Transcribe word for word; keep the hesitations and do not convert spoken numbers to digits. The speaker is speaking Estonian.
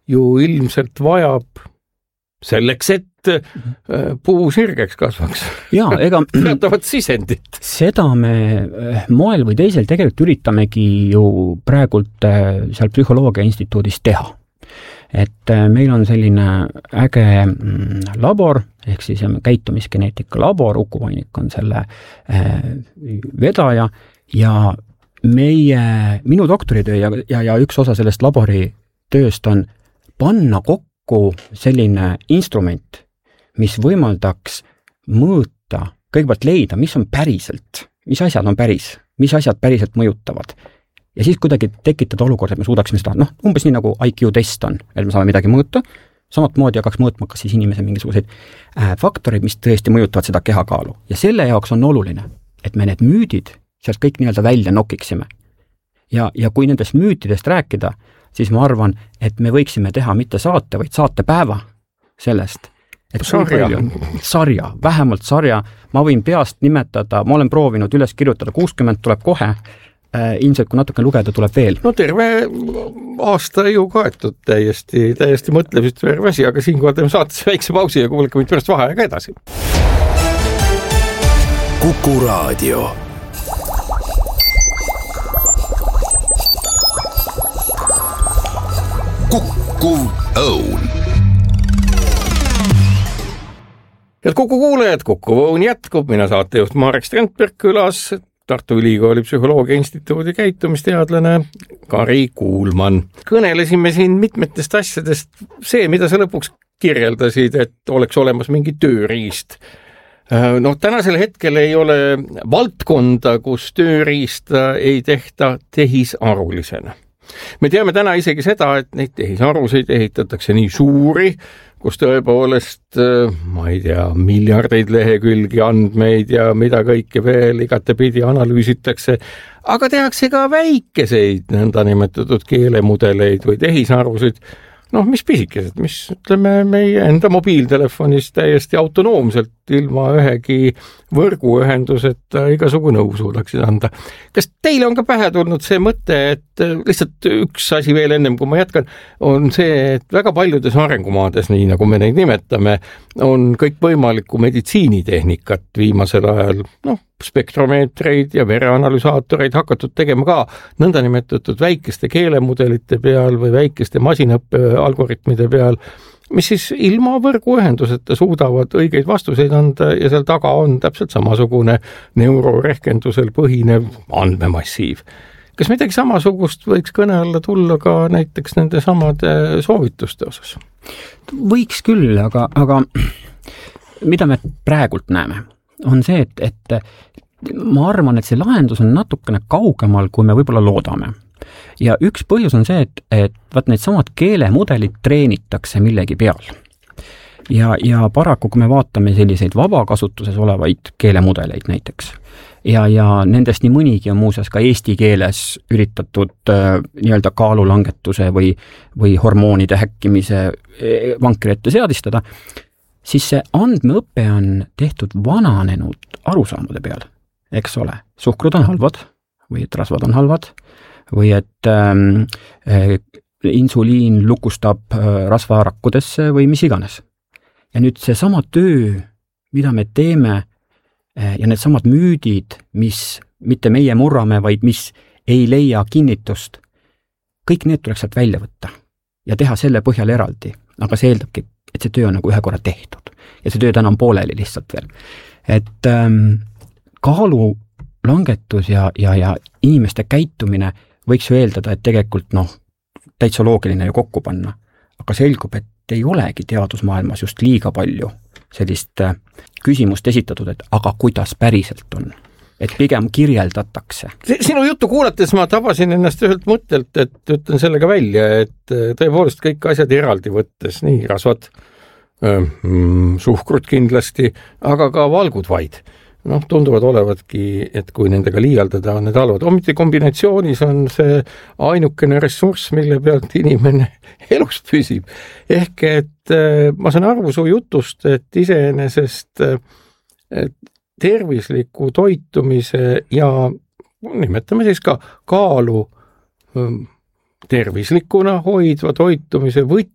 ju ilmselt vajab selleks, et puu sirgeks kasvaks. Jaa, ega teatavat sisendit. Seda me moel või teisel tegelikult üritamegi ju praegult seal Psühholoogia Instituudis teha. Et meil on selline äge labor, ehk siis käitumisgeneetika labor, Uku Vainik on selle vedaja ja meie, minu doktoritöö ja, ja, ja üks osa sellest labori tööst on panna kokku selline instrument, mis võimaldaks mõõta, kõigepealt leida, mis on päriselt, mis asjad on päris, mis asjad päriselt mõjutavad. Ja siis kuidagi tekitada olukorda, et me suudaksime seda, noh, umbes nii nagu I Q test on, et me saame midagi mõõta, samat moodi hakkaks mõõtma kas siis inimese mingisuguseid äh, faktoreid, mis tõesti mõjutavad seda kehakaalu. Ja selle jaoks on oluline, et me need müüdid sealt kõik nii-öelda välja nokiksime. Ja, ja kui nendest müütidest rääkida, siis ma arvan, et me võiksime teha mitte saate, vaid saatepäeva sellest, et sarja. sarja, vähemalt sarja, ma võin peast nimetada, ma olen proovinud üles kirjutada, kuuskümmend tuleb kohe, äh, ilmselt kui natuke lugeda tuleb veel. No terve aasta ju kaetud täiesti, täiesti mõtlemist terve asi, aga siinkohal teeme saates väikse pausi ja kuulge mind pärast vaheaega edasi. Kuku Raadio. Kuku Õun. Head Kuku kuulejad, Kuku Õun jätkub, mina saatejuht Marek Strandberg, külas Tartu Ülikooli Psühholoogia Instituudi käitumisteadlane Kari Kuulman. Kõnelesime siin mitmetest asjadest, see, mida sa lõpuks kirjeldasid, et oleks olemas mingi tööriist. No tänasel hetkel ei ole valdkonda, kus tööriista ei tehta tehisarulisena. Me teame täna isegi seda, et neid tehisarusid ehitatakse nii suuri, kus tõepoolest, ma ei tea, miljardeid lehekülgi andmeid ja mida kõike veel igatepidi analüüsitakse, aga tehakse ka väikeseid nõndanimetatud keelemudeleid või tehisarusid, noh, mis pisikesed, mis ütleme meie enda mobiiltelefonis täiesti autonoomselt ilma ühegi võrguühenduseta igasugu nõu suudaksid anda. Kas teile on ka pähe tulnud see mõte, et lihtsalt üks asi veel ennem, kui ma jätkan, on see, et väga paljudes arengumaades, nii nagu me neid nimetame, on kõik võimalikku meditsiinitehnikat viimasel ajal, noh, spektromeetreid ja vereanalüsaatoreid hakatud tegema ka nõndanimetatud väikeste keelemudelite peal või väikeste masinaõppe algoritmide peal, mis siis ilma võrguühenduseta suudavad õigeid vastuseid anda ja seal taga on täpselt samasugune neurorehkendusel põhinev andmemassiiv. Kas midagi samasugust võiks kõne alla tulla ka näiteks nende samade soovituste osas? Võiks küll, aga, aga mida me praegult näeme, on see, et, et ma arvan, et see lahendus on natukene kaugemal, kui me võib-olla loodame. Ja üks põhjus on see, et, et vaat need samad keelemudelid treenitakse millegi peal. Ja, ja paraku, kui me vaatame selliseid vabakasutuses olevaid keelemudeleid näiteks, ja, ja nendest nii mõnigi on muuseas ka eesti keeles üritatud äh, nii-öelda kaalulangetuse või, või hormoonide häkkimise vankri ette seadistada, siis see andmeõpe on tehtud vananenud arusaamade peal, eks ole. Suhkrud on halvad või et rasvad on halvad või et ähm, äh, insuliin lukustab äh, rasvarakkudesse või mis iganes. Ja nüüd see sama töö, mida me teeme äh, ja need samad müüdid, mis mitte meie murrame, vaid mis ei leia kinnitust, kõik need tuleks sealt välja võtta ja teha selle põhjal eraldi, aga see eeldabki, et see töö on nagu ühe korra tehtud ja see töö täna on pooleli lihtsalt veel. Et ähm, kaalu langetus ja, ja, ja inimeste käitumine võiks ju eeldada, et tegelikult noh, täitsa loogiline ju kokku panna, aga selgub, et ei olegi teadusmaailmas just liiga palju sellist äh, küsimust esitatud, et aga kuidas päriselt on, et pigem kirjeldatakse. Sinu juttu kuulates ma tabasin ennast ühelt mõttelt, et ütlen sellega välja, et tõepoolest kõik asjad eraldi võttes, nii rasvad, suhkrut kindlasti, aga ka valgud vaid. Noh, tunduvad olevatki, et kui nendega liialdada on need halvad. Ometi kombinatsioonis on see ainukene ressurss, mille pealt inimene elus püsib. Ehk et ma saan aru su jutust, et iseenesest tervisliku toitumise ja nimetame siis ka kaalu tervislikuna hoidva toitumise võti